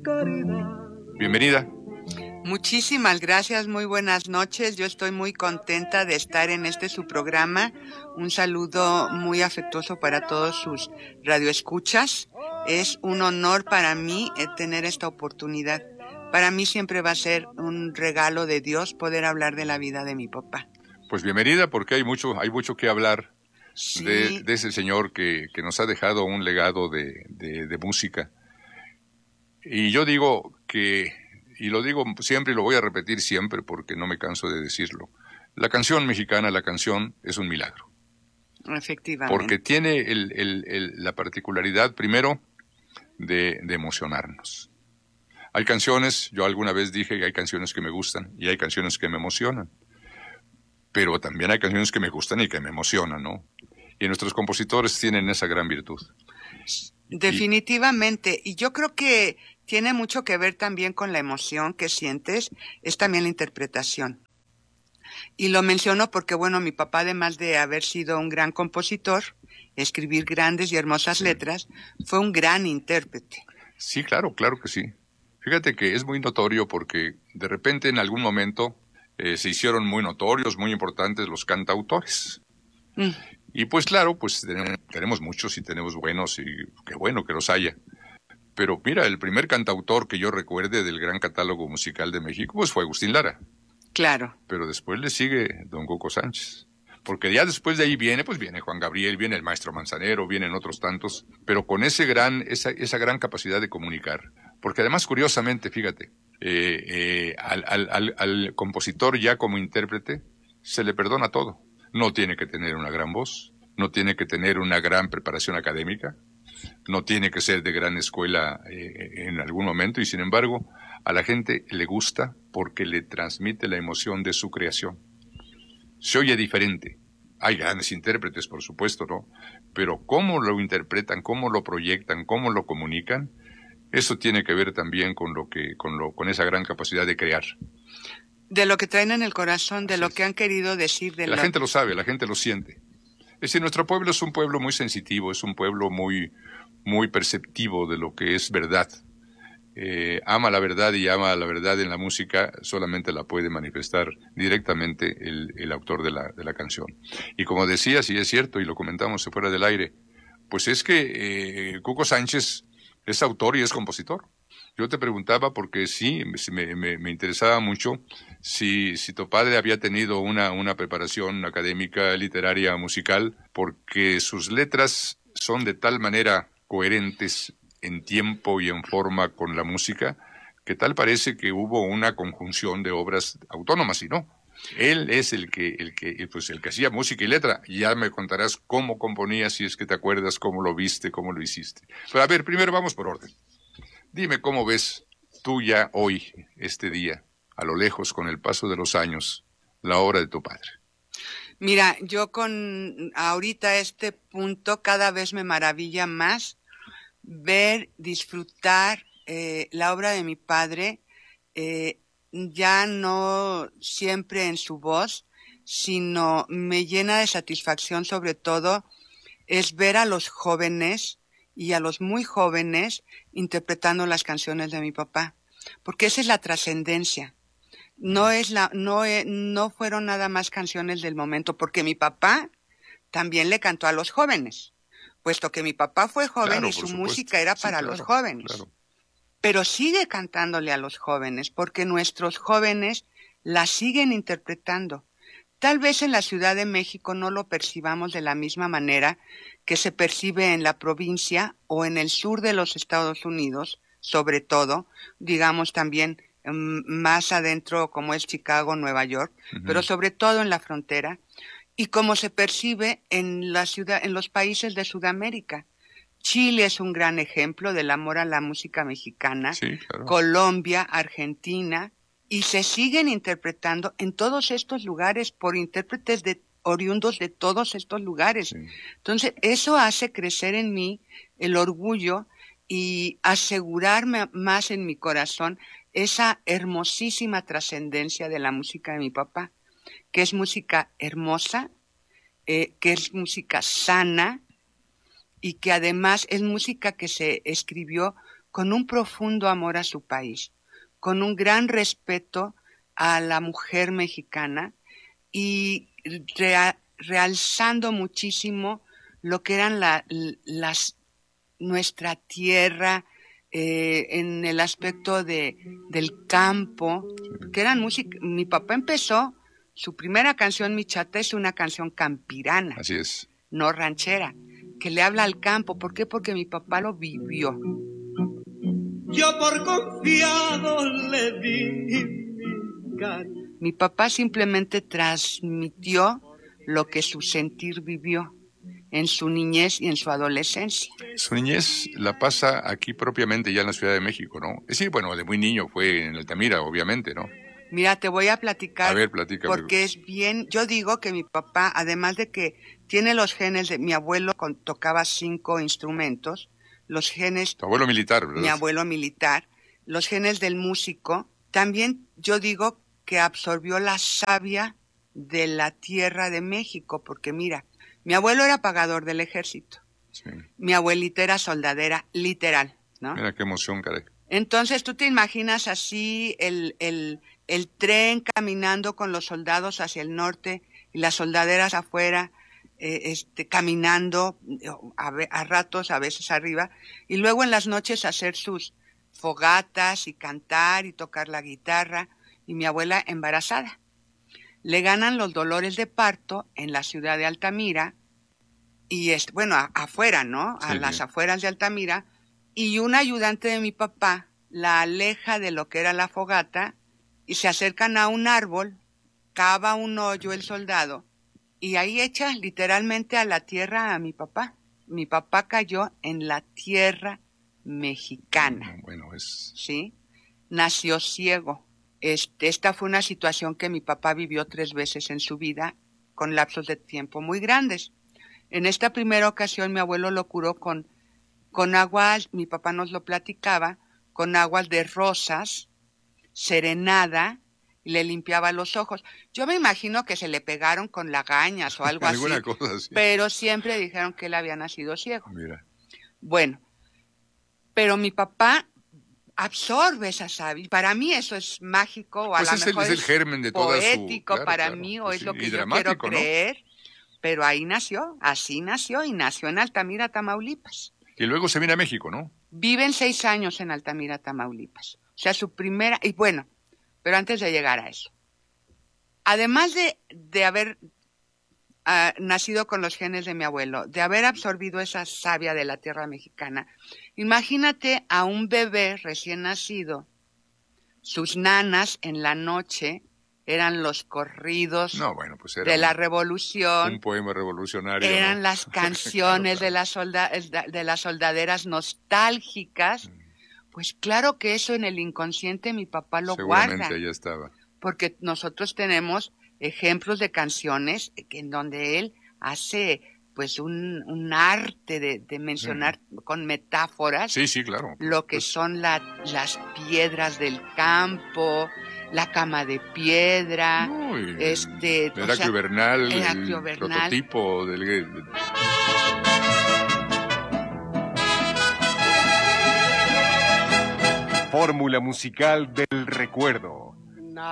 caridad. Bienvenida. Muchísimas gracias, muy buenas noches. Yo estoy muy contenta de estar en su programa. Un saludo muy afectuoso para todos sus radioescuchas. Es un honor para mí tener esta oportunidad. Para mí siempre va a ser un regalo de Dios poder hablar de la vida de mi papá. Pues bienvenida, porque hay mucho que hablar sí. de ese señor que nos ha dejado un legado de música. Y yo digo y lo digo siempre y lo voy a repetir siempre porque no me canso de decirlo, la canción mexicana, la canción es un milagro. Efectivamente. Porque tiene la particularidad, primero, de emocionarnos. Hay canciones, yo alguna vez dije que hay canciones que me gustan y hay canciones que me emocionan. Pero también hay canciones que me gustan y que me emocionan, ¿no? Y nuestros compositores tienen esa gran virtud. Definitivamente. Y yo creo que tiene mucho que ver también con la emoción que sientes, es también la interpretación. Y lo menciono porque, bueno, mi papá, además de haber sido un gran compositor, escribir grandes y hermosas letras, fue un gran intérprete. Sí, claro que sí. Fíjate que es muy notorio porque de repente en algún momento se hicieron muy notorios, muy importantes los cantautores. Y pues claro, pues tenemos muchos y tenemos buenos y qué bueno que los haya. Pero mira, el primer cantautor que yo recuerde del gran catálogo musical de México pues fue Agustín Lara. Claro. Pero después le sigue don Cuco Sánchez. Porque ya después de ahí viene Juan Gabriel, viene el maestro Manzanero, vienen otros tantos, pero con esa gran capacidad de comunicar. Porque además, curiosamente, fíjate, al compositor ya como intérprete se le perdona todo. No tiene que tener una gran voz, no tiene que tener una gran preparación académica, no tiene que ser de gran escuela en algún momento, y sin embargo, a la gente le gusta porque le transmite la emoción de su creación. Se oye diferente. Hay grandes intérpretes, por supuesto, ¿no? Pero cómo lo interpretan, cómo lo proyectan, cómo lo comunican, eso tiene que ver también con esa gran capacidad de crear. De lo que traen en el corazón, de lo que han querido decir. La gente lo sabe, la gente lo siente. Es decir, nuestro pueblo es un pueblo muy sensitivo, es un pueblo muy, muy perceptivo de lo que es verdad. Ama la verdad y ama la verdad en la música, solamente la puede manifestar directamente el autor de la canción. Y como decías, y es cierto, y lo comentamos fuera del aire, pues es que Cuco Sánchez es autor y es compositor. Yo te preguntaba porque sí, me interesaba mucho si tu padre había tenido una preparación académica, literaria, musical, porque sus letras son de tal manera coherentes en tiempo y en forma con la música, que tal parece que hubo una conjunción de obras autónomas, y no. Él es el que hacía música y letra. Ya me contarás cómo componía, si es que te acuerdas, cómo lo viste, cómo lo hiciste. Pero a ver, primero vamos por orden. Dime cómo ves tú ya hoy, este día, a lo lejos, con el paso de los años, la obra de tu padre. Mira, yo con ahorita este punto cada vez me maravilla más ver, disfrutar la obra de mi padre, ya no siempre en su voz, sino me llena de satisfacción, sobre todo, es ver a los jóvenes y a los muy jóvenes interpretando las canciones de mi papá, porque esa es la trascendencia. No fueron nada más canciones del momento, porque mi papá también le cantó a los jóvenes, puesto que mi papá fue joven, claro, y su música era para los jóvenes. Claro. Pero sigue cantándole a los jóvenes, porque nuestros jóvenes la siguen interpretando. Tal vez en la Ciudad de México no lo percibamos de la misma manera que se percibe en la provincia o en el sur de los Estados Unidos, sobre todo, digamos también más adentro como es Chicago, Nueva York, pero sobre todo en la frontera, y como se percibe en los países de Sudamérica. Chile es un gran ejemplo del amor a la música mexicana, sí, claro. Colombia, Argentina, y se siguen interpretando en todos estos lugares por intérpretes oriundos de todos estos lugares. Sí. Entonces, eso hace crecer en mí el orgullo y asegurarme más en mi corazón esa hermosísima trascendencia de la música de mi papá, que es música hermosa, que es música sana y que además es música que se escribió con un profundo amor a su país, con un gran respeto a la mujer mexicana y realzando muchísimo lo que eran nuestra tierra, en el aspecto del campo, que eran música. Mi papá empezó, su primera canción, Mi Chata, es una canción campirana. Así es. No ranchera, que le habla al campo. ¿Por qué? Porque mi papá lo vivió. Yo por confiado le di mi cariño. Mi papá simplemente transmitió lo que su sentir vivió en su niñez y en su adolescencia. Su niñez la pasa aquí propiamente ya en la Ciudad de México, ¿no? Es decir, bueno, de muy niño fue en Altamira, obviamente, ¿no? Mira, te voy a platicar. A ver, platícame. Porque es bien, yo digo que mi papá, además de que tiene los genes de mi abuelo, tocaba 5 instrumentos, los genes... Tu abuelo militar, ¿verdad? Mi abuelo militar, los genes del músico, también yo digo que absorbió la savia de la tierra de México, porque mira, mi abuelo era pagador del ejército. Sí. Mi abuelita era soldadera, literal, ¿no? Mira qué emoción, caray. Entonces, tú te imaginas así el tren caminando con los soldados hacia el norte y las soldaderas afuera, caminando a ratos, a veces arriba, y luego en las noches hacer sus fogatas y cantar y tocar la guitarra, y mi abuela embarazada. Le ganan los dolores de parto en la ciudad de Altamira, y afuera, ¿no? A las afueras de Altamira, y un ayudante de mi papá la aleja de lo que era la fogata, y se acercan a un árbol, cava un hoyo el soldado, y ahí echa literalmente a la tierra a mi papá. Mi papá cayó en la tierra mexicana. Bueno, ¿Sí? Nació ciego. Esta fue una situación que mi papá vivió 3 veces en su vida, con lapsos de tiempo muy grandes. En esta primera ocasión mi abuelo lo curó con aguas, mi papá nos lo platicaba, con aguas de rosas, serenada, y le limpiaba los ojos. Yo me imagino que se le pegaron con lagañas o algo alguna así, cosa así. Pero siempre dijeron que él había nacido ciego. Mira. Bueno, pero mi papá absorbe esa savia. Para mí eso es mágico, o a lo mejor es el germen de toda poético su... para mí, o es lo que yo quiero ¿no? creer. Pero ahí nació, así nació, y nació en Altamira, Tamaulipas. Y luego se viene a México, ¿no? Viven 6 años en Altamira, Tamaulipas. O sea, su primera... Y bueno, pero antes de llegar a eso. Además de haber nacido con los genes de mi abuelo, de haber absorbido esa savia de la tierra mexicana, imagínate a un bebé recién nacido, sus nanas en la noche eran los corridos de la revolución. Un poema revolucionario. Eran ¿no? las canciones de las soldaderas nostálgicas. Pues claro que eso en el inconsciente mi papá lo guarda. Seguramente ya estaba. Porque nosotros tenemos ejemplos de canciones en donde él hace pues un arte de mencionar con metáforas. Sí, claro. Lo que son las piedras del campo, la cama de piedra, Heraclio Bernal, el prototipo del... Fórmula musical del recuerdo.